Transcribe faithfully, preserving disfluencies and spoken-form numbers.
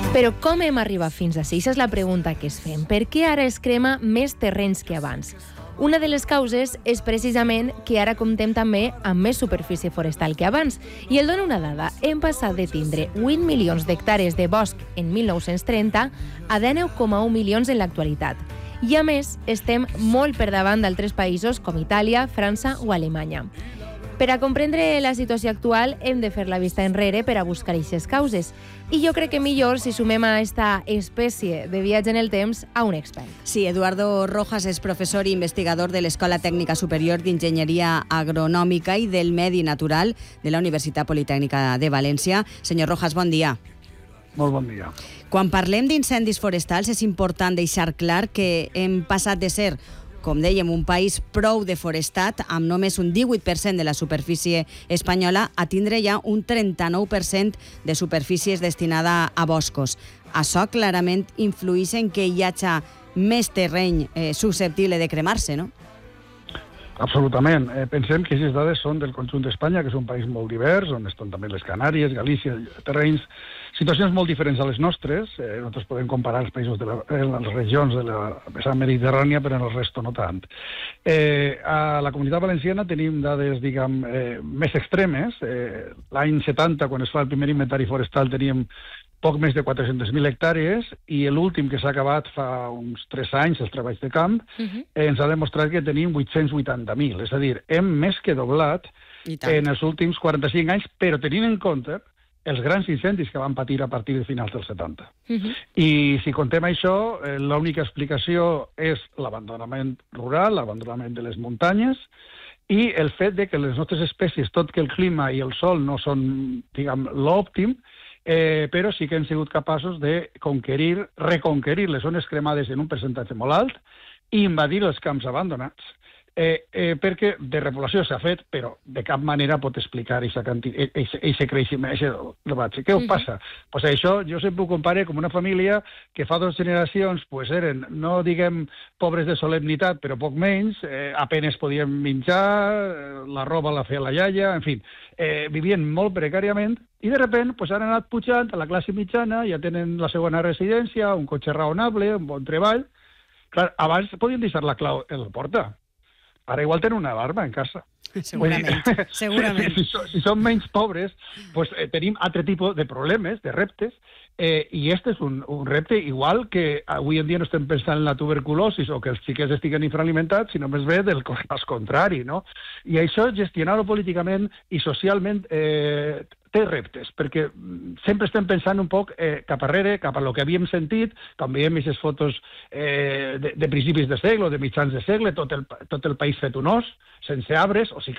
Però com hem arribat fins a això? Aquesta és la pregunta que es fem. Per què ara es crema més terrenys que abans? Una de les causes és precisament que ara comptem també amb més superfície forestal que abans. I el dono una dada. Hem passat de tindre vuit milions d'hectàrees de bosc en mil nou-cents trenta a dinou coma u milions en l'actualitat. I a més, estem molt per davant d'altres països com Itàlia, França o Alemanya. Per a comprendre la situació actual hem de fer la vista enrere per a buscar aquestes causes. I jo crec que millor si sumem a aquesta espècie de viatge en el temps a un expert. Sí, Eduardo Rojas és professor i investigador de l'Escola Tècnica Superior d'Enginyeria Agronòmica i del Medi Natural de la Universitat Politècnica de València. Senyor Rojas, bon dia. Molt bon dia. Quan parlem d'incendis forestals és important deixar clar que hem passat de ser, com dèiem, un país prou deforestat, amb només un divuit per cent de la superfície espanyola, a tindre ja un trenta-nou per cent de superfícies destinada a boscos. Això clarament influeix en que hi hagi més terreny eh, susceptible de cremar-se, no? Absolutament. Eh, pensem que aquestes dades són del conjunt d'Espanya, que és un país molt divers, on estan també les Canàries, Galícia, terrenys, situacions molt diferents a les nostres. Eh, nosaltres podem comparar els països de la, les regions de la vessant mediterrània, però en el resto no tant. Eh, a la Comunitat Valenciana tenim dades, diguem, eh, més extremes. Eh, l'any setanta, quan es fa el primer inventari forestal, teníem poc més de quatre-centes mil hectàrees, i l'últim que s'ha acabat fa uns tres anys, els treballs de camp, uh-huh. eh, ens ha demostrat que tenim vuit-cents vuitanta mil. És a dir, hem més que doblat en els últims quaranta-cinc anys, però tenint en compte els grans incendis que van patir a partir de finals dels setanta. Uh-huh. I si contem això, eh, l'única explicació és l'abandonament rural, l'abandonament de les muntanyes, i el fet de que les nostres espècies, tot que el clima i el sol no són, diguem, l'òptim, Eh, però sí que hem sigut capaços de conquerir, reconquerir les zones cremades en un percentatge molt alt i invadir els camps abandonats. Eh, eh, perquè de repoblació s'ha fet, però de cap manera pot explicar aquest creixement, aquest debat. Què ho passa? Pues això jo sempre ho compare com una família que fa dues generacions pues eren, no diguem pobres de solemnitat, però poc menys, eh, apenes podien menjar, la roba la feia la iaia, en fi, eh, vivien molt precàriament, i de sobte pues, han anat pujant a la classe mitjana, ja tenen la segona residència, un cotxe raonable, un bon treball. Clar, abans podien deixar la clau en la porta. Ara igual tenen una alarma en casa. Segurament, dir, segurament. Si, si, si som menys pobres, pues, eh, tenim altre tipus de problemes, de reptes, eh, i este és un, un repte igual que avui en dia no estem pensant en la tuberculosi o que els xiquets estiguen infraalimentats, sinó més bé del cas contrari, no? I això, gestionar-ho políticament i socialment, eh, té reptes, perquè sempre estem pensant un poc eh, cap arrere, cap a lo que havíem sentit, quan veiem aquestes fotos eh, de, de principis de segle o de mitjans de segle, tot el, tot el país fet un os, sense arbres, o sigui